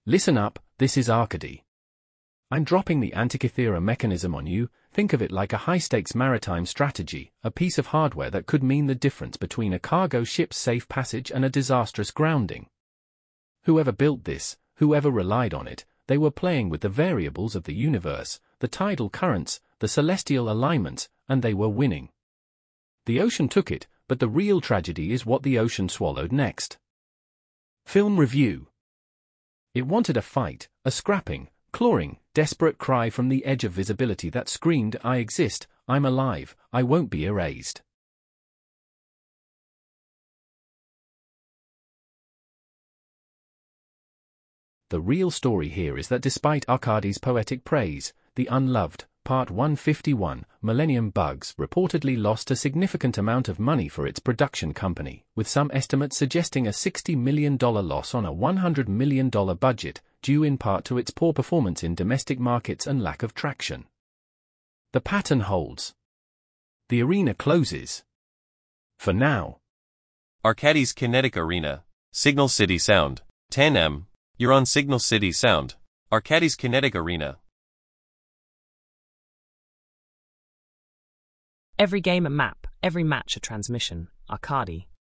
Listen up, this is Arcady. I'm dropping the Antikythera mechanism on you. Think of it like a high-stakes maritime strategy, a piece of hardware that could mean the difference between a cargo ship's safe passage and a disastrous grounding. Whoever built this, whoever relied on it, they were playing with the variables of the universe, the tidal currents, the celestial alignments, and they were winning. The ocean took it, but the real tragedy is what the ocean swallowed next. Film review. It wanted a fight, a scrapping, clawing, desperate cry from the edge of visibility that screamed, "I exist, I'm alive, I won't be erased." The real story here is that despite Arcady's poetic praise, The Unloved, Part 151, Millennium Bugs reportedly lost a significant amount of money for its production company, with some estimates suggesting a $60 million loss on a $100 million budget, due in part to its poor performance in domestic markets and lack of traction. The pattern holds. The arena closes. For now. Arcady's Kinetic Arena, Signal City Sound, 10M. You're on Signal City Sound, Arcady's Kinetic Arena. Every game a map, every match a transmission. Arcady.